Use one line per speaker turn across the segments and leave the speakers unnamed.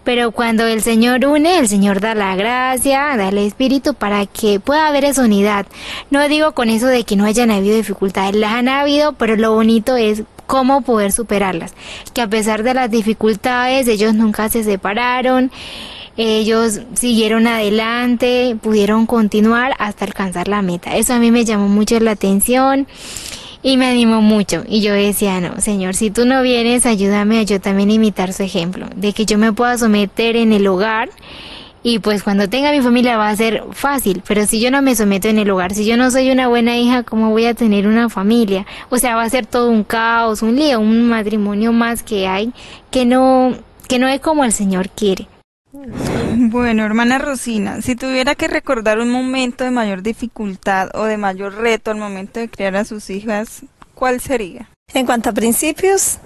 Pero cuando el Señor une, el Señor da la gracia, da el Espíritu para que pueda haber esa unidad. No digo con eso de que no hayan habido dificultades, las han habido, pero lo bonito es cómo poder superarlas. Que a pesar de las dificultades, ellos nunca se separaron, ellos siguieron adelante, pudieron continuar hasta alcanzar la meta. Eso a mí me llamó mucho la atención. Y me animó mucho, y yo decía, no, Señor, si tú no vienes, ayúdame a yo también imitar su ejemplo, de que yo me pueda someter en el hogar, y pues cuando tenga mi familia va a ser fácil, pero si yo no me someto en el hogar, si yo no soy una buena hija, ¿cómo voy a tener una familia? O sea, va a ser todo un caos, un lío, un matrimonio más que hay, que no es como el Señor quiere.
Bueno, hermana Rosina, si tuviera que recordar un momento de mayor dificultad o de mayor reto al momento de criar a sus hijas, ¿cuál sería?
En cuanto a principios,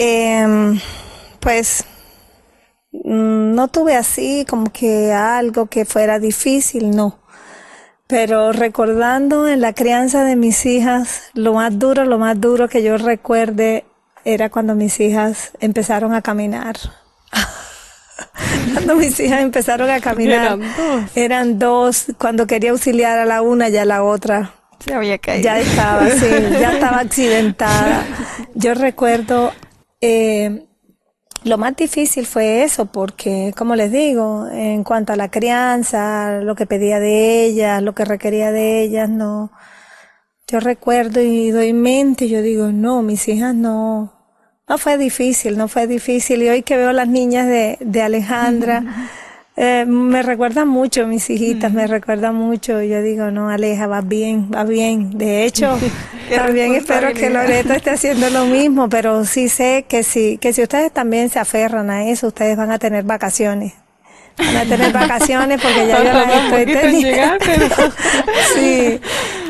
pues no tuve así como que algo que fuera difícil, no. Pero recordando en la crianza de mis hijas, lo más duro que yo recuerde era cuando mis hijas empezaron a caminar. Cuando mis hijas empezaron a caminar, eran dos. Cuando quería auxiliar a la una, ya la otra
se había caído.
Ya estaba accidentada. Yo recuerdo, lo más difícil fue eso, porque, como les digo, en cuanto a la crianza, lo que pedía de ellas, lo que requería de ellas, no. Yo recuerdo y doy mente, y yo digo, no, mis hijas no. No fue difícil. Y hoy que veo las niñas de Alejandra, me recuerdan mucho mis hijitas, me recuerdan mucho. Yo digo, no, Aleja, va bien. De hecho, también espero que Loreto esté haciendo lo mismo, pero sí sé que si ustedes también se aferran a eso, ustedes van a tener vacaciones. Van a tener vacaciones porque ya yo las estoy teniendo. Sí.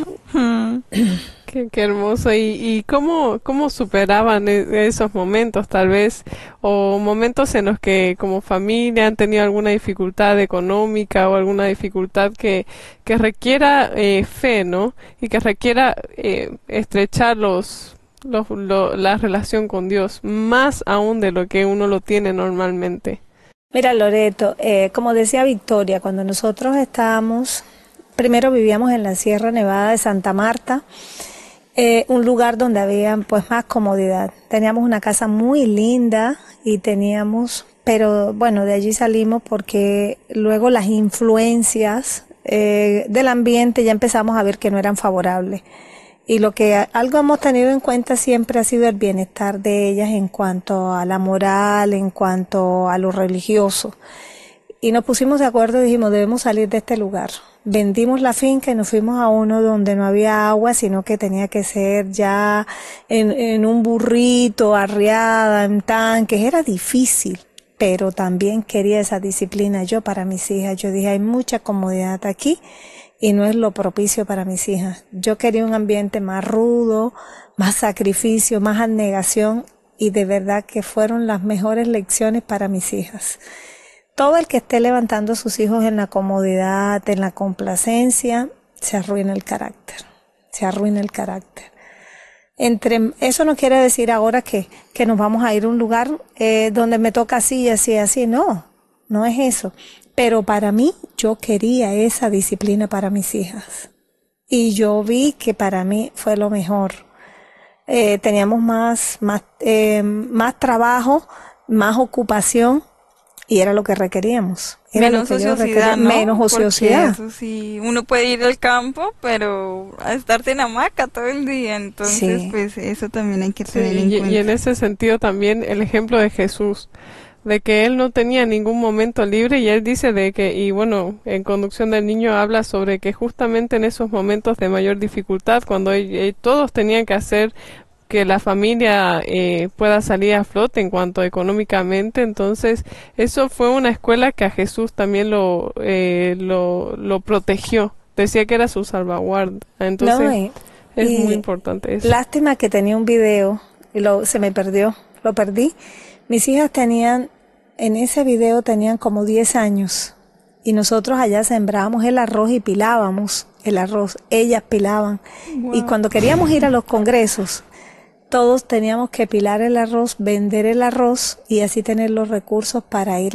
Qué hermoso. ¿Y cómo superaban esos momentos, tal vez, o momentos en los que como familia han tenido alguna dificultad económica o alguna dificultad que requiera fe, ¿no? Y que requiera estrechar la relación con Dios, más aún de lo que uno lo tiene normalmente?
Mira, Loreto, como decía Victoria, cuando nosotros estábamos, primero vivíamos en la Sierra Nevada de Santa Marta, un lugar donde había pues más comodidad. Teníamos una casa muy linda y pero bueno, de allí salimos porque luego las influencias del ambiente ya empezamos a ver que no eran favorables. Y algo hemos tenido en cuenta siempre ha sido el bienestar de ellas en cuanto a la moral, en cuanto a lo religioso. Y nos pusimos de acuerdo y dijimos, debemos salir de este lugar. Vendimos la finca y nos fuimos a uno donde no había agua, sino que tenía que ser ya en un burrito, arriada, en tanques. Era difícil, pero también quería esa disciplina yo para mis hijas. Yo dije, hay mucha comodidad aquí y no es lo propicio para mis hijas. Yo quería un ambiente más rudo, más sacrificio, más abnegación, y de verdad que fueron las mejores lecciones para mis hijas. Todo el que esté levantando a sus hijos en la comodidad, en la complacencia, se arruina el carácter. Eso no quiere decir ahora que nos vamos a ir a un lugar donde me toca así, así, no es eso. Pero para mí, yo quería esa disciplina para mis hijas. Y yo vi que para mí fue lo mejor. Teníamos más trabajo, más ocupación, y era lo que requeríamos.
Menos ociosidad, ¿no?
Menos ociosidad.
Porque eso sí, uno puede ir al campo, pero a estarte en hamaca todo el día. Entonces, sí, pues eso también hay que tener en cuenta.
Y en ese sentido también el ejemplo de Jesús, de que él no tenía ningún momento libre, y él dice y bueno, en Conducción del Niño habla sobre que justamente en esos momentos de mayor dificultad, cuando todos tenían que hacer que la familia pueda salir a flote en cuanto económicamente, entonces eso fue una escuela que a Jesús también lo protegió, decía que era su salvaguarda, entonces es muy importante eso.
Lástima que tenía un video y se me perdió, lo perdí. Mis hijas en ese video tenían como 10 años y nosotros allá sembrábamos el arroz y pilábamos el arroz, ellas pilaban. Wow. Y cuando queríamos ir a los congresos, todos teníamos que pilar el arroz, vender el arroz y así tener los recursos para ir